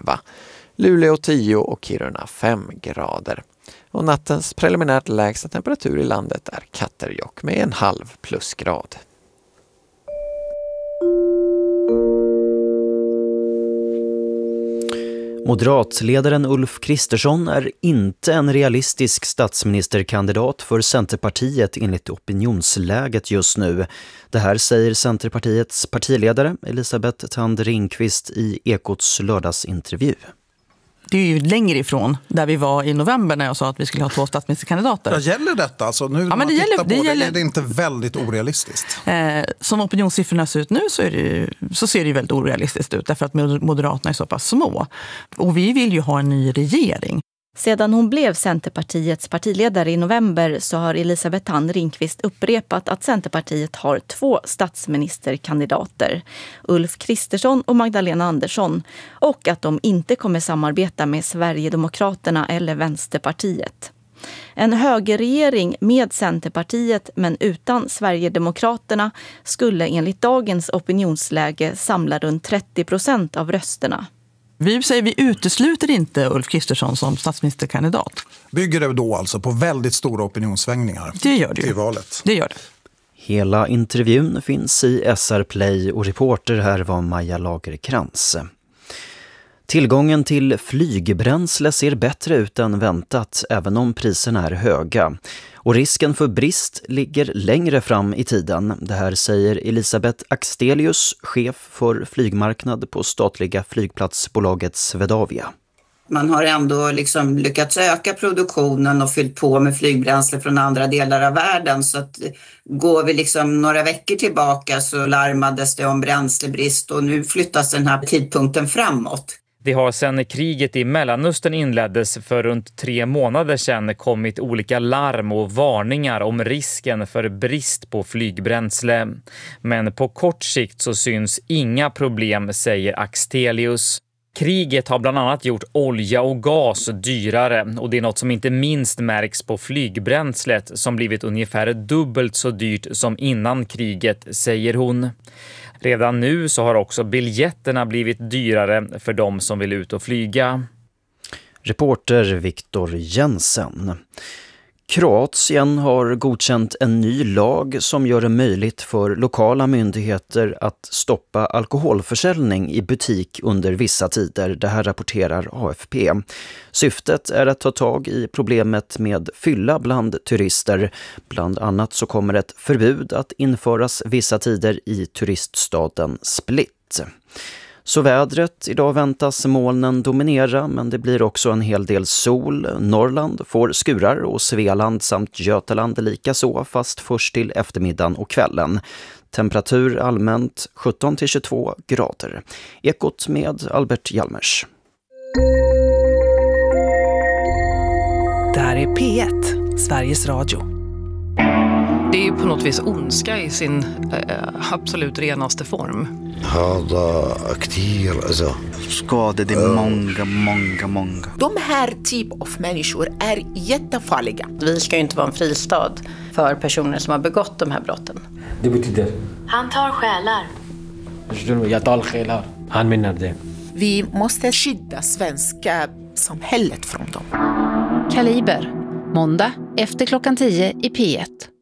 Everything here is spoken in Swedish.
11, Luleå 10 och Kiruna 5 grader. Och nattens preliminärt lägsta temperatur i landet är Katterjokk med 0,5 plusgrad. Moderatledaren Ulf Kristersson är inte en realistisk statsministerkandidat för Centerpartiet enligt opinionsläget just nu. Det här säger Centerpartiets partiledare Elisabeth Thand Ringqvist i Ekots lördagsintervju. Det är ju längre ifrån där vi var i november när jag sa att vi skulle ha 2 statsministerkandidater. Ja, gäller detta? Alltså, nu ja, men det gäller. Är det inte väldigt orealistiskt? Som opinionssiffrorna ser ut nu så ser det ju väldigt orealistiskt ut därför att Moderaterna är så pass små. Och vi vill ju ha en ny regering. Sedan hon blev Centerpartiets partiledare i november så har Elisabeth Thand Ringqvist upprepat att Centerpartiet har 2 statsministerkandidater, Ulf Kristersson och Magdalena Andersson, och att de inte kommer samarbeta med Sverigedemokraterna eller Vänsterpartiet. En högerregering med Centerpartiet men utan Sverigedemokraterna skulle enligt dagens opinionsläge samla runt 30% av rösterna. Vi utesluter inte Ulf Kristersson som statsministerkandidat. Bygger det då alltså på väldigt stora opinionssvängningar? Det gör det. Till valet? Det gör det. Hela intervjun finns i SR Play och reporter här var Maja Lagerkrans. Tillgången till flygbränsle ser bättre ut än väntat även om priserna är höga. Och risken för brist ligger längre fram i tiden. Det här säger Elisabeth Axelius, chef för flygmarknad på statliga flygplatsbolaget Swedavia. Man har ändå lyckats öka produktionen och fyllt på med flygbränsle från andra delar av världen. Så att går vi några veckor tillbaka så larmades det om bränslebrist och nu flyttas den här tidpunkten framåt. Det har sedan kriget i Mellanöstern inleddes för runt 3 månader sedan kommit olika larm och varningar om risken för brist på flygbränsle. Men på kort sikt så syns inga problem, säger Axelius. Kriget har bland annat gjort olja och gas dyrare och det är något som inte minst märks på flygbränslet som blivit ungefär dubbelt så dyrt som innan kriget, säger hon. Redan nu så har också biljetterna blivit dyrare för de som vill ut och flyga. Reporter Viktor Jensen. Kroatien har godkänt en ny lag som gör det möjligt för lokala myndigheter att stoppa alkoholförsäljning i butik under vissa tider. Det här rapporterar AFP. Syftet är att ta tag i problemet med fylla bland turister. Bland annat så kommer ett förbud att införas vissa tider i turiststaden Split. Så vädret, idag väntas molnen dominera men det blir också en hel del sol. Norrland får skurar och Svealand samt Götaland lika så fast först till eftermiddagen och kvällen. Temperatur allmänt 17-22 grader. Ekot med Albert Hjalmers. Det här är P1, Sveriges Radio. Det är ju på något vis ondska i sin absolut renaste form. هذا كتير أذى. Skadade många. De här typ av människor är jättefarliga. Vi ska ju inte vara en fristad för personer som har begått de här brotten. Det betyder. Han tar själar. Jag tar själar. Han menar det. Vi måste skydda svenska samhället från dem. Kaliber, måndag efter 10:00 i P1.